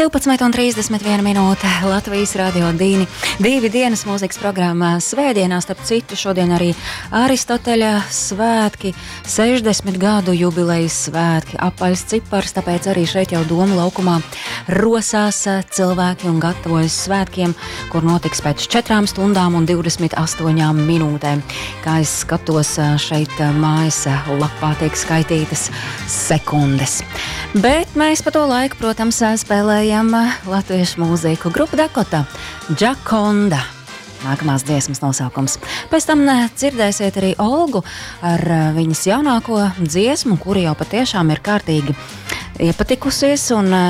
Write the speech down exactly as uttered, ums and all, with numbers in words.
divpadsmit un trīsdesmit viena minūte Latvijas radio dīni. Divi dienas mūzikas programmā svētdienā, starp citu, šodien arī Aristoteļa svētki, sešdesmit gadu jubilejas svētki, apaļs cipars, tāpēc arī šeit jau Doma laukumā rosās cilvēki un gatavojas svētkiem, kur notiks pēc četrām stundām un divdesmit astoņām minūtēm. Kā es skatos, šeit mājas lapā tiek skaitītas sekundes. Bet mēs pa to laiku, protams, spēlējam latviešu mūziku. Grupa Dakota, Džakonda. Nākamās dziesmas nosaukums. Pēc tam dzirdēsiet arī Olgu ar viņas jaunāko dziesmu, kura jau patiešām ir kārtīgi iepatikusies un